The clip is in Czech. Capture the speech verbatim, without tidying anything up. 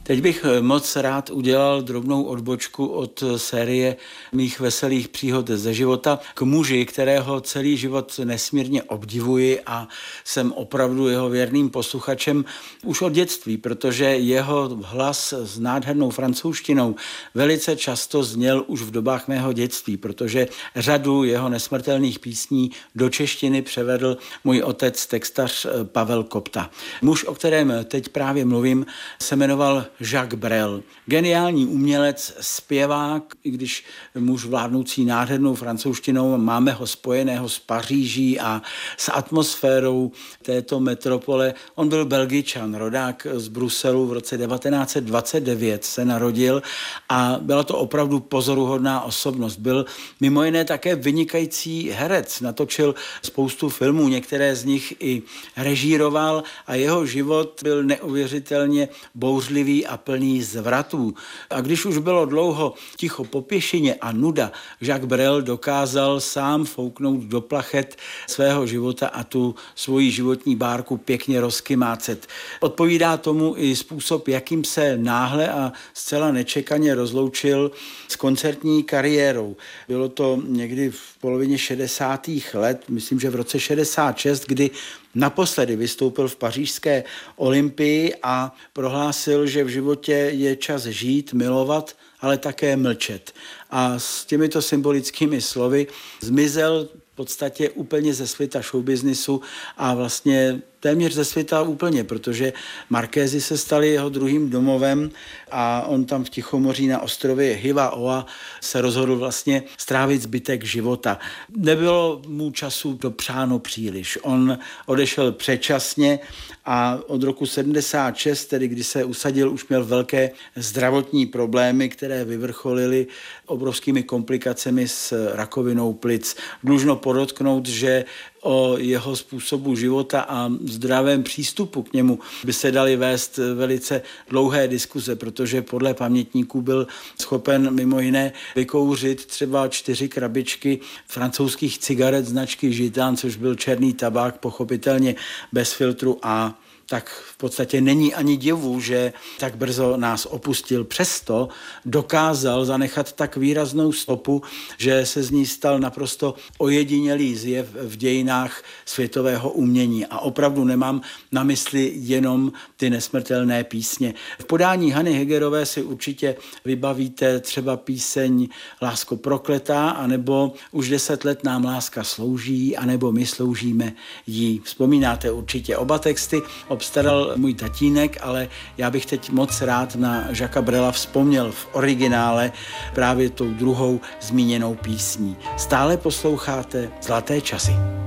Teď bych moc rád udělal drobnou odbočku od série mých veselých příhod ze života k muži, kterého celý život nesmírně obdivuji a jsem opravdu jeho věrným posluchačem už od dětství, protože jeho hlas s nádhernou francouzštinou velice často zněl už v dobách mého dětství, protože řadu jeho nesmrtelných písní do češtiny převedl můj otec, textař Pavel Kopta. Muž, o kterém teď právě mluvím, se jmenoval Jacques Brel. Geniální umělec, zpěvák, i když muž vládnoucí nádhernou francouzštinou, máme ho spojeného s Paříží a s atmosférou této metropole. On byl Belgičan, rodák z Bruselu, v roce devatenáct set dvacet devět se narodil a byla to opravdu pozoruhodná osobnost. Byl mimo jiné také vynikající herec, natočil spoustu filmů, některé z nich i režíroval a jeho život byl neuvěřitelně bouřlivý a plný zvratů. A když už bylo dlouho ticho po pěšině a nuda, Jacques Brel dokázal sám fouknout do plachet svého života a tu svoji životní bárku pěkně rozkymácet. Odpovídá tomu i způsob, jakým se náhle a zcela nečekaně rozloučil s koncertní kariérou. Bylo to někdy v polovině šedesátých let, myslím, že v roce šedesát šest, kdy naposledy vystoupil v pařížské Olympii a prohlásil, že v životě je čas žít, milovat, ale také mlčet. A s těmito symbolickými slovy zmizel v podstatě úplně ze světa showbiznisu a vlastně téměř ze světa úplně, protože Markézy se staly jeho druhým domovem a on tam v Tichomoří na ostrově Hiva-Oa se rozhodl vlastně strávit zbytek života. Nebylo mu času dopřáno příliš. On odešel předčasně a od roku sedmdesát šest, tedy kdy se usadil, už měl velké zdravotní problémy, které vyvrcholily obrovskými komplikacemi s rakovinou plic. Dlužno podotknout, že o jeho způsobu života a zdravém přístupu k němu by se daly vést velice dlouhé diskuze, protože podle pamětníků byl schopen mimo jiné vykouřit třeba čtyři krabičky francouzských cigaret značky Gitan, což byl černý tabák, pochopitelně bez filtru A. Tak v podstatě není ani divu, že tak brzo nás opustil. Přesto dokázal zanechat tak výraznou stopu, že se z ní stal naprosto ojedinělý zjev v dějinách světového umění. A opravdu nemám na mysli jenom ty nesmrtelné písně. V podání Hany Hegerové si určitě vybavíte třeba píseň Lásko prokletá, anebo Už deset let nám láska slouží, anebo My sloužíme jí. Vzpomínáte určitě oba texty, obstaral můj tatínek, ale já bych teď moc rád na Jacquesa Brela vzpomněl v originále právě tou druhou zmíněnou písní. Stále posloucháte Zlaté časy.